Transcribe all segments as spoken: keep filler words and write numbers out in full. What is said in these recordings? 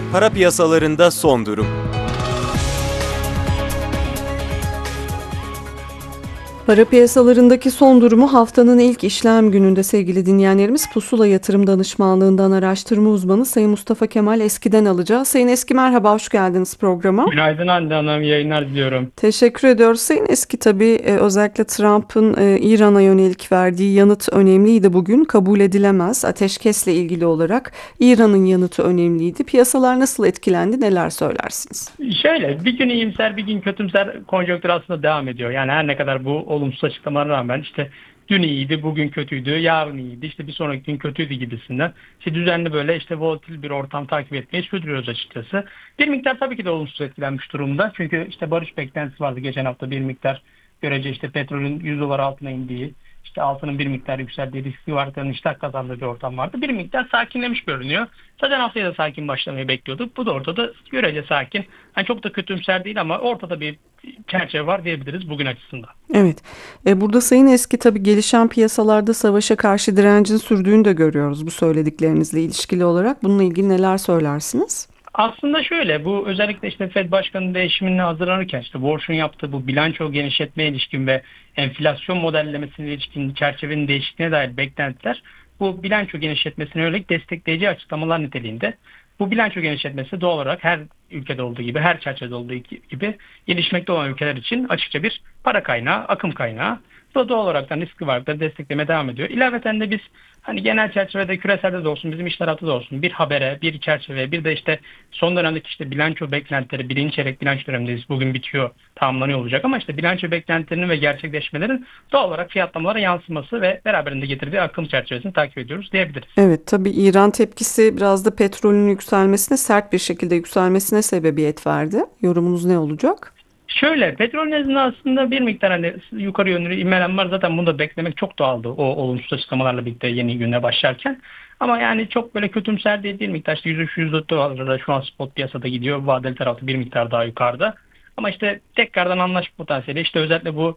Para piyasalarında son durum. Para piyasalarındaki son durumu haftanın ilk işlem gününde sevgili dinleyenlerimiz Pusula Yatırım Danışmanlığından araştırma uzmanı Sayın Mustafa Kemal Eski'den alacağız. Sayın Eski merhaba, hoş geldiniz programa. Günaydın Hande Hanım, yayınlar diliyorum. Teşekkür ediyoruz. Sayın Eski, tabii özellikle Trump'ın İran'a yönelik verdiği yanıt önemliydi bugün. Kabul edilemez. Ateşkesle ilgili olarak İran'ın yanıtı önemliydi. Piyasalar nasıl etkilendi, neler söylersiniz? Şöyle, bir gün iyimser bir gün kötümser konjonktür aslında devam ediyor. Yani her ne kadar bu olumsuz açıklamalara rağmen işte dün iyiydi, bugün kötüydü, yarın iyiydi, işte bir sonraki gün kötüydü gibisinden. İşte düzenli böyle işte volatil bir ortam takip etmeyi sürdürüyoruz açıkçası. Bir miktar tabii ki de olumsuz etkilenmiş durumda. Çünkü işte barış beklentisi vardı geçen hafta, bir miktar görece işte petrolün yüz dolar altına indiği, işte altının bir miktar yükseldiği, riskli varlıkların iştah kazandığı bir ortam vardı. Bir miktar sakinlemiş görünüyor. Zaten haftaya da sakin başlamayı bekliyorduk. Bu da ortada görece sakin. Yani çok da kötümser değil ama ortada bir çerçeve var diyebiliriz bugün açısından. Evet. E, burada Sayın Eski, tabii gelişen piyasalarda savaşa karşı direncin sürdüğünü de görüyoruz bu söylediklerinizle ilişkili olarak. Bununla ilgili neler söylersiniz? Aslında şöyle, bu özellikle işte Fed Başkanı değişimine hazırlanırken işte Warsh'un yaptığı bu bilanço genişletmeye ilişkin ve enflasyon modellemesine ilişkin çerçevenin değişikliğine dair beklentiler bu bilanço genişletmesine yönelik destekleyici açıklamalar niteliğinde. Bu bilanço genişletmesi doğal olarak her ülkede olduğu gibi, her çerçevede olduğu gibi gelişmekte olan ülkeler için açıkça bir para kaynağı, akım kaynağı. Bu da doğal olarak da riskli varlıkları desteklemeye devam ediyor. İlaveten de biz hani genel çerçevede, küreselde de olsun, bizim iş tarafta da olsun bir habere, bir çerçeve, bir de işte son dönemdeki işte bilanço beklentileri, birinci çeyrek bilanço dönemindeyiz. Bugün bitiyor, tamamlanıyor olacak ama işte bilanço beklentilerinin ve gerçekleşmelerin doğal olarak fiyatlamalara yansıması ve beraberinde getirdiği akım çerçevesini takip ediyoruz diyebiliriz. Evet, tabii İran tepkisi biraz da petrolün yükselmesine, sert bir şekilde yükselmesine sebebiyet verdi. Yorumunuz ne olacak? Şöyle, petrol nezdinde aslında bir miktar hani yukarı yönlü inmeler var. Zaten bunu da beklemek çok doğaldı o olumsuz açıklamalarla birlikte yeni güne başlarken. Ama yani çok böyle kötümser değil, bir miktar işte yüz üç yüz dört dolarlarda şu an spot piyasada gidiyor. Vadeli tarafta bir miktar daha yukarıda. Ama işte tekrardan anlaşma potansiyeli, işte özellikle bu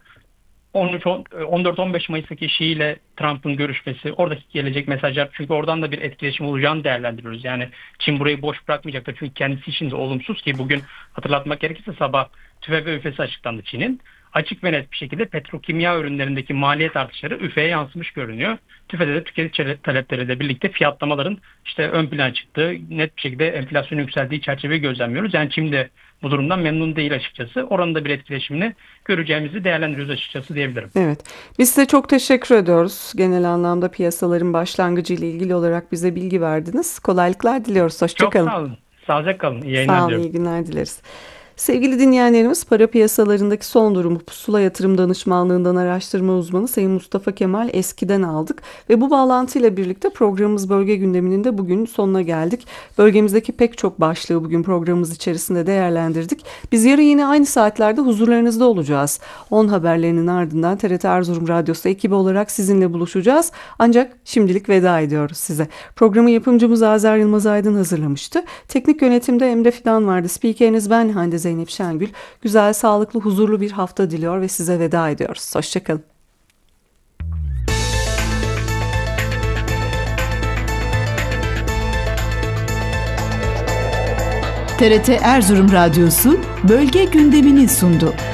on dört on beş Mayıs'taki Şii ile Trump'ın görüşmesi, oradaki gelecek mesajlar, çünkü oradan da bir etkileşim olacağını değerlendiriyoruz. Yani Çin burayı boş bırakmayacaktır çünkü kendisi için de olumsuz ki bugün hatırlatmak gerekirse sabah TÜFE ve ÜFE'si açıklandı Çin'in. Açık ve net bir şekilde petrokimya ürünlerindeki maliyet artışları ÜFE'ye yansımış görünüyor. TÜFE'de de tüketici talepleriyle birlikte fiyatlamaların işte ön plana çıktığı, net bir şekilde enflasyonun yükseldiği çerçeveyi gözlemliyoruz. Yani Çin de bu durumdan memnun değil açıkçası. Oranın da bir etkileşimini göreceğimizi değerlendiriyoruz açıkçası diyebilirim. Evet. Biz size çok teşekkür ediyoruz. Genel anlamda piyasaların başlangıcı ile ilgili olarak bize bilgi verdiniz. Kolaylıklar diliyoruz. Hoşçakalın. Çok sağ olun. Sağlıcakla kalın. İyi yayınlar diliyorum. Sağ olun, iyi günler dileriz. Sevgili dinleyenlerimiz, para piyasalarındaki son durumu Pusula Yatırım Danışmanlığından araştırma uzmanı Sayın Mustafa Kemal Eski'den aldık ve bu bağlantıyla birlikte programımız Bölge Gündemi'nin de bugün sonuna geldik. Bölgemizdeki pek çok başlığı bugün programımız içerisinde değerlendirdik. Biz yarın yine aynı saatlerde huzurlarınızda olacağız. on haberlerinin ardından T R T Erzurum Radyosu ekibi olarak sizinle buluşacağız. Ancak şimdilik veda ediyoruz size. Programı yapımcımız Azer Yılmaz Aydın hazırlamıştı. Teknik yönetimde Emre Fidan vardı. Spikeriniz ben Hande Zeynep Şengül. Güzel, sağlıklı, huzurlu bir hafta diliyor ve size veda ediyoruz. Hoşçakalın. T R T Erzurum Radyosu Bölge Gündemini sundu.